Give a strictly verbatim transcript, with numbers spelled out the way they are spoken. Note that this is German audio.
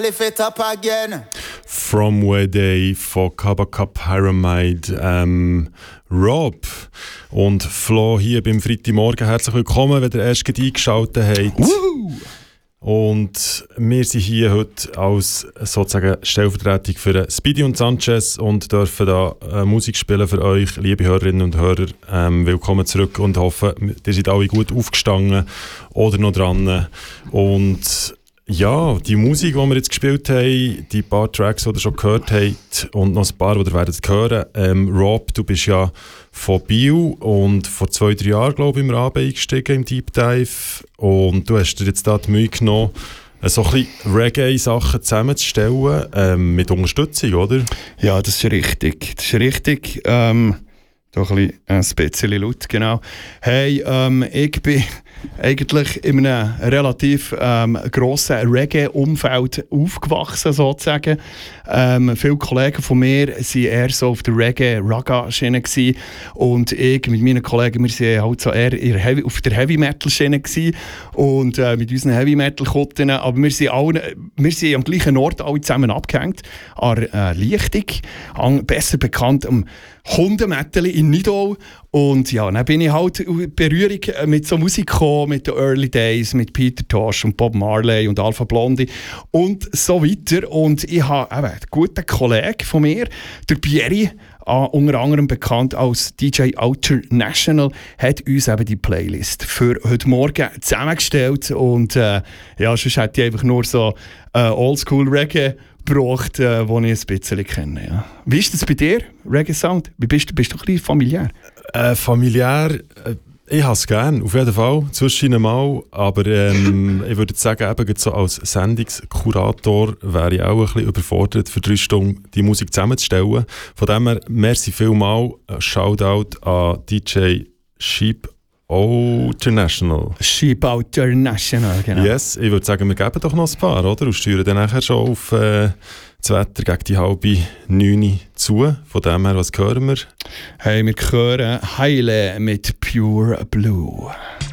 Lift it up again. From Where Day von Kabaka Pyramid, ähm, Rob und Flo hier beim Freitagmorgen. Herzlich willkommen, wenn ihr erst eingeschaltet habt. Woo! Und wir sind hier heute als sozusagen Stellvertretung für Speedy und Sanchez und dürfen da äh, Musik spielen für euch, liebe Hörerinnen und Hörer. Ähm, willkommen zurück und hoffe, ihr seid alle gut aufgestanden oder noch dran. Und ja, die Musik, die wir jetzt gespielt haben, die paar Tracks, die ihr schon gehört habt und noch ein paar, die ihr werdet hören. Ähm, Rob, du bist ja von Biel und vor zwei, drei Jahren, glaube ich, im Rabe eingestiegen im Deep Dive. Und du hast dir jetzt da die Mühe genommen, so ein bisschen Reggae-Sachen zusammenzustellen, ähm, mit Unterstützung, oder? Ja, das ist richtig. Das ist richtig. Ähm, doch ein bisschen, ein bisschen laut, genau. Hey, ähm, ich bin eigentlich in einem relativ ähm, grossen Reggae-Umfeld aufgewachsen, sozusagen. Ähm, viele Kollegen von mir waren eher so auf der Reggae-Raga-Schiene gewesen. Und ich mit meinen Kollegen, wir waren halt so eher in der Heavy, auf der Heavy-Metal-Schiene gewesen. Und äh, mit unseren Heavy-Metal-Kutten. Aber wir sind, alle, wir sind am gleichen Ort alle zusammen abgehängt. An äh, Lichtung, an, besser bekannt am Hundemetteli in Nidau. Und ja, dann bin ich halt in Berührung mit so Musik gekommen, mit den Early Days, mit Peter Tosh und Bob Marley und Alpha Blondy und so weiter. Und ich habe eben einen guten Kollegen von mir, der Pierre, Uh, unter anderem bekannt als D J Outernational, hat uns eben die Playlist für heute Morgen zusammengestellt. Und äh, ja, sonst hätte ich einfach nur so äh, Oldschool-Reggae gebraucht, äh, die ich ein bisschen kenne. Ja. Wie ist das bei dir, Reggae-Sound? Wie bist du? Bist du ein bisschen familiär? Äh, familiär... Äh Ich habe es gerne, auf jeden Fall, zwischen mal, aber ähm, ich würde sagen, eben so als Sendungskurator wäre ich auch ein bisschen überfordert, für drei Stunden die Musik zusammenzustellen. Von dem her, merci vielmal, Shoutout an D J Sheep Outernational. Sheep Outernational, genau. Yes, ich würde sagen, wir geben doch noch ein paar, oder? Und steuern dann nachher schon auf äh, das Wetter gegen die halbe neun zu. Von dem her, was hören wir? Hey, wir hören Heile mit Pure Blue.